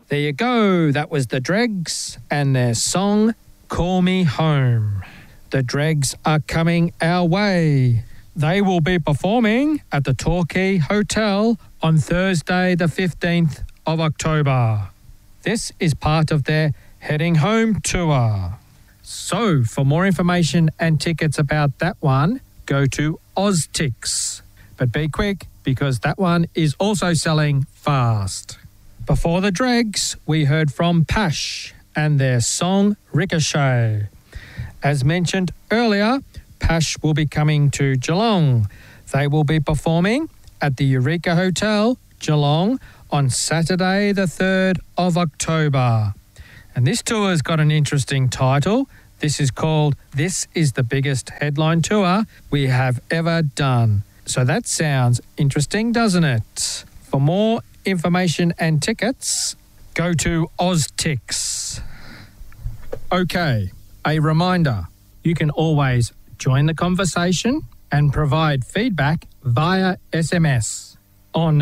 There you go. That was the Dregs and their song, Call Me Home. The Dregs are coming our way. They will be performing at the Torquay Hotel on Thursday, the 15th of October. This is part of their Heading Home tour. So, for more information and tickets about that one, go to Oztix. But be quick, because that one is also selling fast. Before the Dregs, we heard from Pash and their song Ricochet. As mentioned earlier, Pash will be coming to Geelong. They will be performing at the Eureka Hotel, Geelong, on Saturday the 3rd of October. And this tour's got an interesting title. This is called This is the Biggest Headline Tour We Have Ever Done. So that sounds interesting, doesn't it? For more information and tickets, go to Oztix. Okay, a reminder, you can always join the conversation and provide feedback via SMS on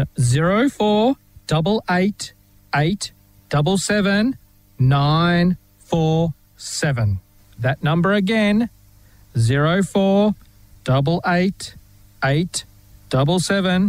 0488 877 947. That number again, 0488 877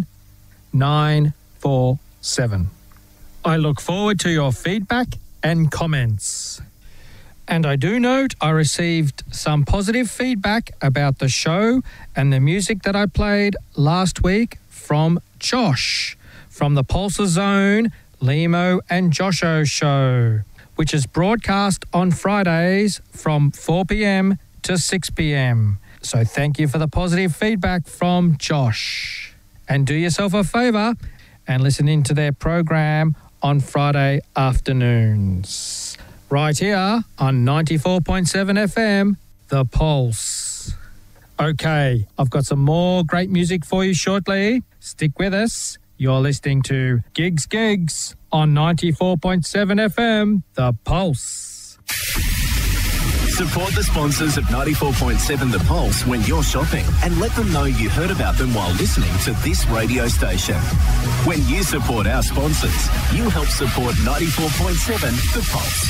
947. I look forward to your feedback and comments. And I do note I received some positive feedback about the show and the music that I played last week from Josh from the Pulsar Zone, Limo and Josho show, which is broadcast on Fridays from 4 p.m. to 6 p.m. So thank you for the positive feedback from Josh. And do yourself a favour and listen into their program on Friday afternoons. Right here on 94.7 FM, The Pulse. Okay, I've got some more great music for you shortly. Stick with us. You're listening to Gigs on 94.7 FM, The Pulse. Support the sponsors of 94.7 The Pulse when you're shopping and let them know you heard about them while listening to this radio station. When you support our sponsors, you help support 94.7 The Pulse.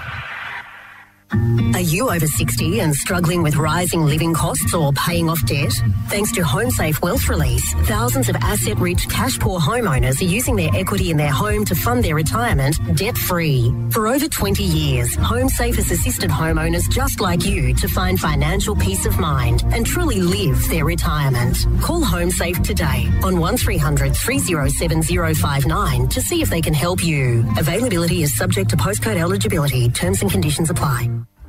Are you over 60 and struggling with rising living costs or paying off debt? Thanks to HomeSafe Wealth Release, thousands of asset-rich, cash-poor homeowners are using their equity in their home to fund their retirement debt-free. For over 20 years, HomeSafe has assisted homeowners just like you to find financial peace of mind and truly live their retirement. Call HomeSafe today on 1300 307 059 to see if they can help you. Availability is subject to postcode eligibility. Terms and conditions apply.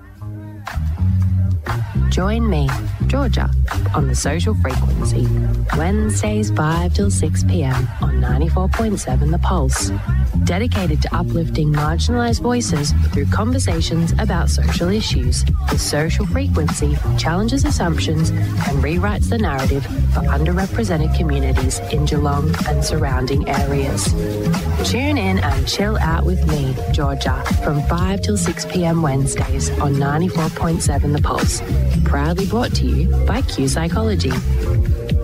Join me, Georgia, on The Social Frequency, Wednesdays 5 till 6 p.m. on 94.7 The Pulse. Dedicated to uplifting marginalised voices through conversations about social issues, The Social Frequency challenges assumptions and rewrites the narrative for underrepresented communities in Geelong and surrounding areas. Tune in and chill out with me, Georgia, from 5 till 6 p.m. Wednesdays on 94.7 The Pulse. Proudly brought to you by Q Psychology.